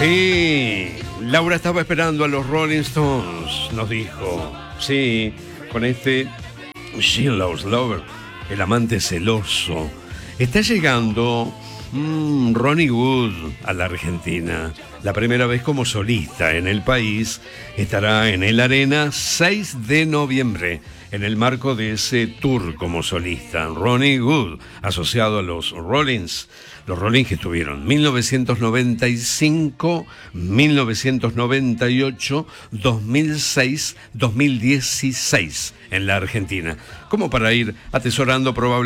Sí, Laura estaba esperando a los Rolling Stones, nos dijo. Sí, con este She-Loves Lover, el amante celoso. Está llegando Ronnie Wood a la Argentina. La primera vez como solista en el país. Estará en el Arena 6 de noviembre, en el marco de ese tour como solista. Ronnie Wood, asociado a los Rollins. Los Rollins que estuvieron 1995, 1998, 2006, 2016 en la Argentina. Como para ir atesorando probablemente